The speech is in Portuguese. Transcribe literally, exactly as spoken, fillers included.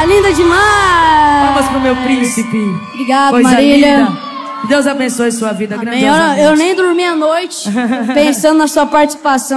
linda demais. Palmas pro meu príncipe. Obrigado, Coisa Marília. linda. Que Deus abençoe sua vida. Amém. Eu, eu nem dormi a noite pensando na sua participação.